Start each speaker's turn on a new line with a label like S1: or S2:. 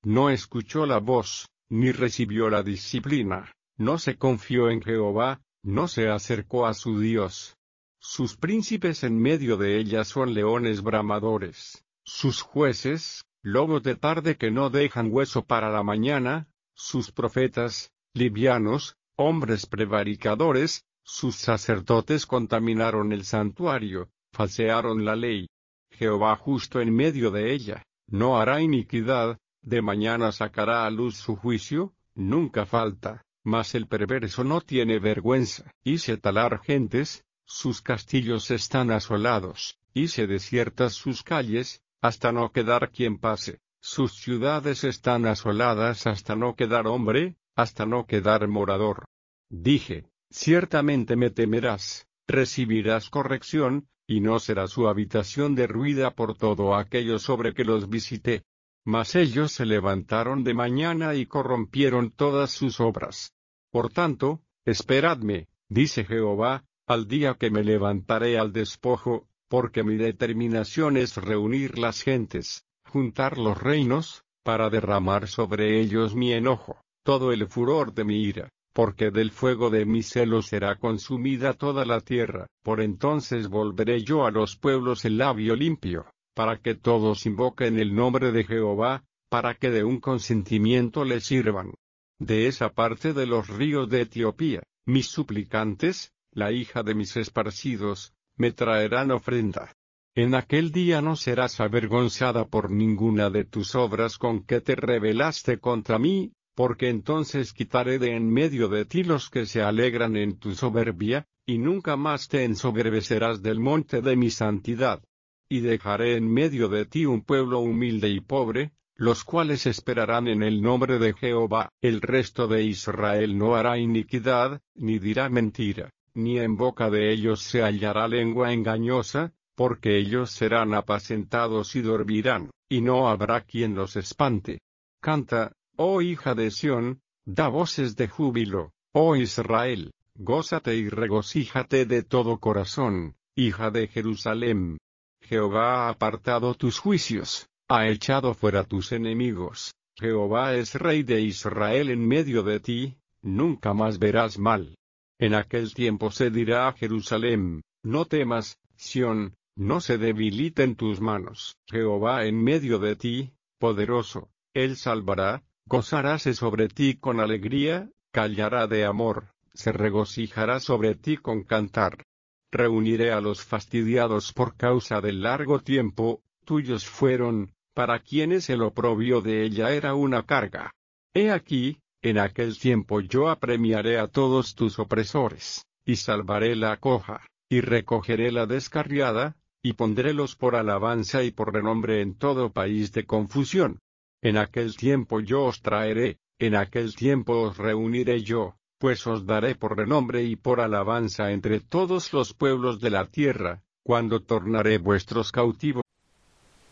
S1: no escuchó la voz, ni recibió la disciplina, no se confió en Jehová, no se acercó a su Dios. Sus príncipes en medio de ella son leones bramadores, sus jueces, lobos de tarde que no dejan hueso para la mañana, sus profetas, livianos, hombres prevaricadores, sus sacerdotes contaminaron el santuario, falsearon la ley. Jehová justo en medio de ella, no hará iniquidad, de mañana sacará a luz su juicio, nunca falta, mas el perverso no tiene vergüenza. Hice talar gentes, sus castillos están asolados, hice desiertas sus calles, hasta no quedar quien pase, sus ciudades están asoladas hasta no quedar hombre, hasta no quedar morador. Dije, ciertamente me temerás, recibirás corrección, y no será su habitación derruida por todo aquello sobre que los visité. Mas ellos se levantaron de mañana y corrompieron todas sus obras. Por tanto, esperadme, dice Jehová, al día que me levantaré al despojo, porque mi determinación es reunir las gentes, juntar los reinos, para derramar sobre ellos mi enojo, todo el furor de mi ira, porque del fuego de mi celo será consumida toda la tierra. Por entonces volveré yo a los pueblos el labio limpio, para que todos invoquen el nombre de Jehová, para que de un consentimiento le sirvan. De esa parte de los ríos de Etiopía, mis suplicantes, la hija de mis esparcidos, me traerán ofrenda. En aquel día no serás avergonzada por ninguna de tus obras con que te rebelaste contra mí, porque entonces quitaré de en medio de ti los que se alegran en tu soberbia, y nunca más te ensoberbecerás del monte de mi santidad. Y dejaré en medio de ti un pueblo humilde y pobre, los cuales esperarán en el nombre de Jehová. El resto de Israel no hará iniquidad, ni dirá mentira, ni en boca de ellos se hallará lengua engañosa, porque ellos serán apacentados y dormirán, y no habrá quien los espante. Canta, oh hija de Sión, da voces de júbilo, oh Israel, gózate y regocíjate de todo corazón, hija de Jerusalén. Jehová ha apartado tus juicios, ha echado fuera tus enemigos. Jehová es Rey de Israel en medio de ti, nunca más verás mal. En aquel tiempo se dirá a Jerusalén, no temas, Sión, no se debiliten tus manos. Jehová en medio de ti, poderoso, Él salvará, gozaráse sobre ti con alegría, callará de amor, se regocijará sobre ti con cantar. Reuniré a los fastidiados por causa del largo tiempo, tuyos fueron, para quienes el oprobio de ella era una carga. He aquí, en aquel tiempo yo apremiaré a todos tus opresores, y salvaré la coja, y recogeré la descarriada, y pondrélos por alabanza y por renombre en todo país de confusión. En aquel tiempo yo os traeré, en aquel tiempo os reuniré yo, pues os daré por renombre y por alabanza entre todos los pueblos de la tierra, cuando tornaré vuestros cautivos